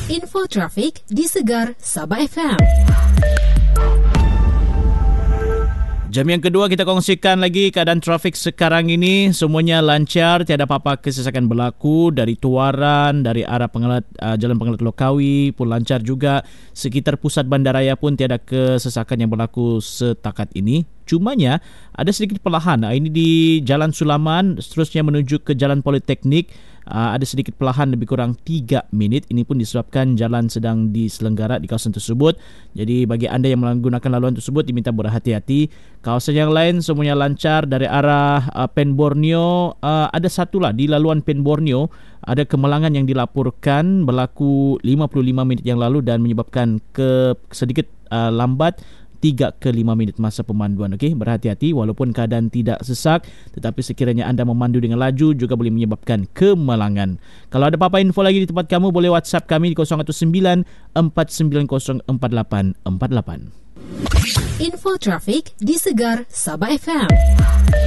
Info trafik di Segar Sabah FM. Jam yang kedua kita kongsikan lagi keadaan trafik sekarang ini. Semuanya lancar, tiada apa-apa kesesakan berlaku. Dari Tuaran, dari arah Jalan Pengelat Lokawi pun lancar juga. Sekitar pusat bandaraya pun tiada kesesakan yang berlaku setakat ini. Cumanya ada sedikit perlahan. Ini di Jalan Sulaman, seterusnya menuju ke Jalan Politeknik. Ada sedikit perlahan lebih kurang 3 minit. Ini pun disebabkan jalan sedang diselenggara di kawasan tersebut. Jadi bagi anda yang menggunakan laluan tersebut diminta berhati-hati. Kawasan yang lain semuanya lancar. Dari arah Pen Borneo, ada satulah di laluan Pen Borneo ada kemalangan yang dilaporkan berlaku 55 minit yang lalu dan menyebabkan sedikit lambat 3 ke 5 minit masa pemanduan. Okey, berhati-hati walaupun keadaan tidak sesak, tetapi sekiranya anda memandu dengan laju juga boleh menyebabkan kemalangan. Kalau ada apa-apa info lagi di tempat kamu, boleh WhatsApp kami di 019 490 4848. Info trafik di Segar Sabah FM.